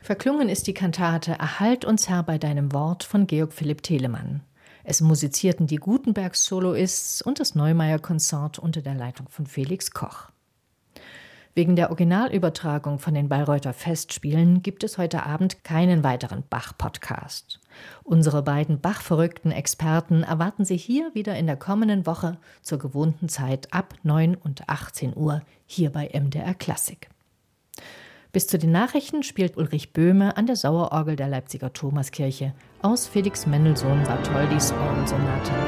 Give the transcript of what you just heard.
Verklungen ist die Kantate »Erhalt uns Herr bei deinem Wort« von Georg Philipp Telemann. Es musizierten die Gutenbergs Soloists und das Neumeier Consort unter der Leitung von Felix Koch. Wegen der Originalübertragung von den Bayreuther Festspielen gibt es heute Abend keinen weiteren Bach-Podcast. Unsere beiden Bach-verrückten Experten erwarten Sie hier wieder in der kommenden Woche zur gewohnten Zeit ab 9 und 18 Uhr hier bei MDR Klassik. Bis zu den Nachrichten spielt Ulrich Böhme an der Sauerorgel der Leipziger Thomaskirche aus Felix Mendelssohn Bartholdys Ohrensonate